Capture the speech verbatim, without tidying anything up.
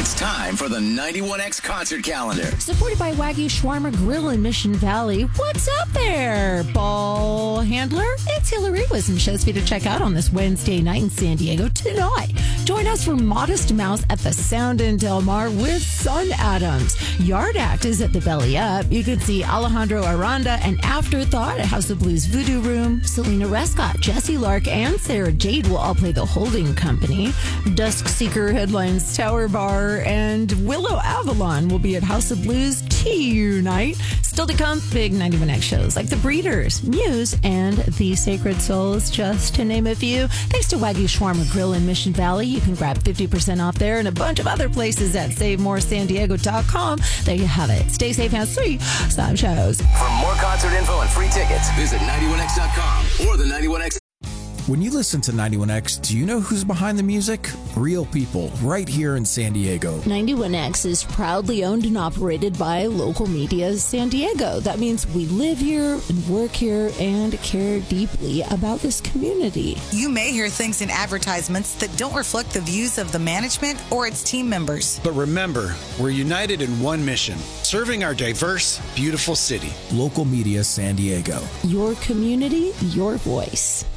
It's time for the ninety-one X concert calendar. Supported by Wagyu Shawarma Grill in Mission Valley. What's up there, ball handler? It's Hillary with some shows for you to check out on this Wednesday night in San Diego tonight. Join us for Modest Mouse at the Sound in Del Mar with Sun Adams. Yard Act is at the Belly Up. You can see Alejandro Aranda and Afterthought at House of Blues Voodoo Room. Selena Rescott, Jesse Lark, and Sarah Jade will all play the Holding Company. Dusk Seeker headlines Tower Bar, and Willow Avalon will be at House of Blues tonight. Still to come, big ninety-one X shows like The Breeders, Muse, and The Sacred Souls, just to name a few. Thanks to Wagyu Shawarma Grill in Mission Valley. You can grab fifty percent off there and a bunch of other places at save more san diego dot com. There you have it. Stay safe and see some shows. For more concert info and free tickets, visit ninety-one X dot com or the ninety-one X. When you listen to ninety-one X, do you know who's behind the music? Real people, right here in San Diego. ninety-one X is proudly owned and operated by Local Media San Diego. That means we live here and work here and care deeply about this community. You may hear things in advertisements that don't reflect the views of the management or its team members. But remember, we're united in one mission, serving our diverse, beautiful city. Local Media San Diego. Your community, your voice.